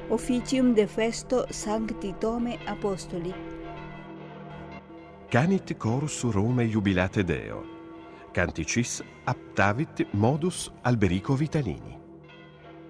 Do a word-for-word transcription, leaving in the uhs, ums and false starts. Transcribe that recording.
Officium de festo Sancti Tome Apostoli. Canit chorus Rome jubilate Deo. Canticis aptavit modus Alberico Vitalini.